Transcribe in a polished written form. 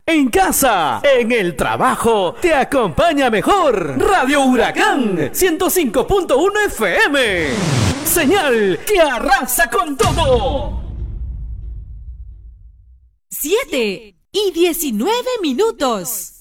En casa, en el trabajo, te acompaña mejor Radio Huracán 105.1 FM. Señal que arrasa con todo. 7:19.